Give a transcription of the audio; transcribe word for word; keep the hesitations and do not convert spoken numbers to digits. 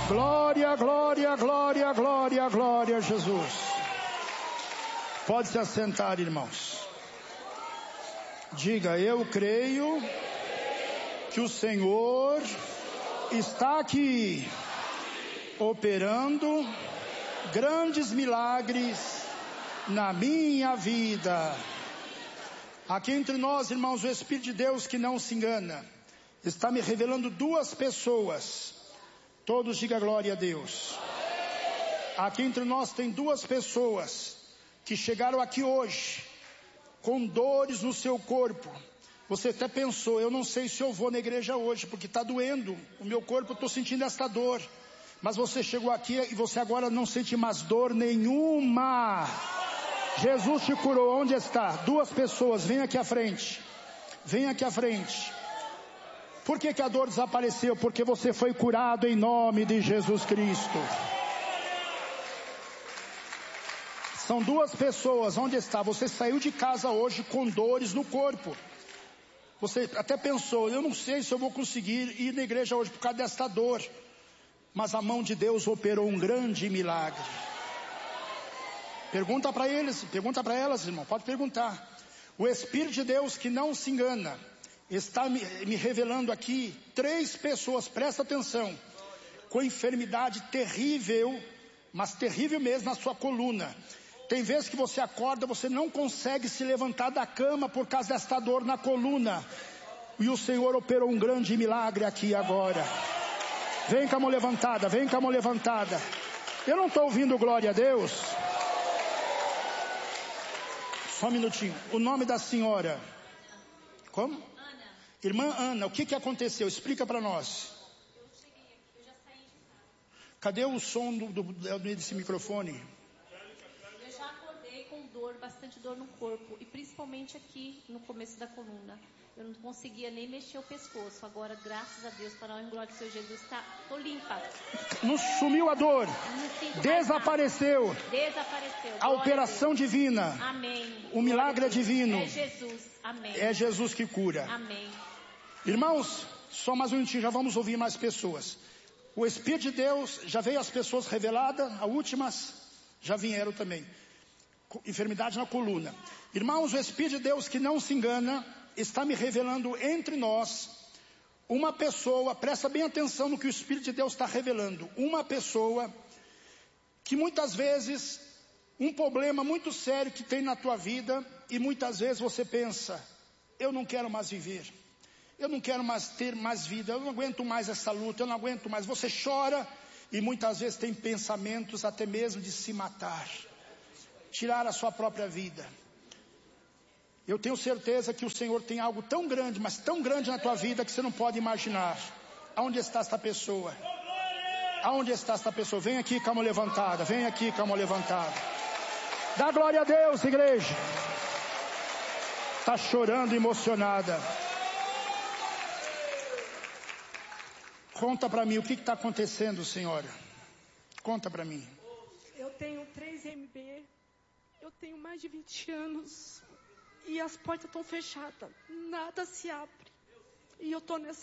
Glória, glória, glória, glória, glória a Jesus. Pode se assentar, irmãos. Diga, eu creio que o Senhor está aqui, operando grandes milagres na minha vida. Aqui entre nós, irmãos, o Espírito de Deus que não se engana, está me revelando duas pessoas. Todos digam glória a Deus. Aqui entre nós tem duas pessoas que chegaram aqui hoje com dores no seu corpo. Você até pensou, eu não sei se eu vou na igreja hoje, porque está doendo o meu corpo, eu estou sentindo esta dor. Mas você chegou aqui e você agora não sente mais dor nenhuma. Jesus te curou. Onde está? Duas pessoas, vem aqui à frente. Vem aqui à frente. Por que que a dor desapareceu? Porque você foi curado em nome de Jesus Cristo. São duas pessoas, onde está? Você saiu de casa hoje com dores no corpo. Você até pensou, eu não sei se eu vou conseguir ir na igreja hoje por causa desta dor. Mas a mão de Deus operou um grande milagre. Pergunta para eles, pergunta para elas, irmão, pode perguntar. O Espírito de Deus que não se engana, está me, me revelando aqui três pessoas, presta atenção, com enfermidade terrível, mas terrível mesmo na sua coluna. Tem vezes que você acorda, você não consegue se levantar da cama por causa desta dor na coluna. E o Senhor operou um grande milagre aqui agora. Vem com a mão levantada, vem com a mão levantada. Eu não estou ouvindo glória a Deus. Só um minutinho. O nome da senhora? Como? Ana. Irmã Ana, o que que aconteceu? Explica para nós. Eu cheguei aqui, eu já saí de casa. Cadê o som do, do, do, desse microfone? Eu já acordei com dor, bastante dor no corpo. E principalmente aqui no começo da coluna. Eu não conseguia nem mexer o pescoço. Agora, graças a Deus, para a glória do Senhor Jesus, tá, tô limpa. Não sumiu a dor. Não sinto Desapareceu. mais nada. Desapareceu. A operação a divina. Amém. O milagre é divino. É Jesus. Amém. É Jesus que cura. Amém. Irmãos, só mais um minutinho, já vamos ouvir mais pessoas. O Espírito de Deus, já veio as pessoas reveladas, as últimas já vieram também. Enfermidade na coluna. Irmãos, o Espírito de Deus que não se engana, está me revelando entre nós uma pessoa, presta bem atenção no que o Espírito de Deus está revelando. Uma pessoa que muitas vezes, um problema muito sério que tem na tua vida, e muitas vezes você pensa, eu não quero mais viver. Eu não quero mais ter mais vida, eu não aguento mais essa luta, eu não aguento mais. Você chora e muitas vezes tem pensamentos até mesmo de se matar, tirar a sua própria vida. Eu tenho certeza que o Senhor tem algo tão grande, mas tão grande na tua vida que você não pode imaginar. Aonde está esta pessoa? Aonde está esta pessoa? Vem aqui com a mão levantada, vem aqui com a mão levantada. Dá glória a Deus, igreja. Está chorando, emocionada. Conta para mim, o que está acontecendo, senhora? Conta para mim. Eu tenho três M B, eu tenho mais de vinte anos e as portas estão fechadas, nada se abre. E eu estou nessa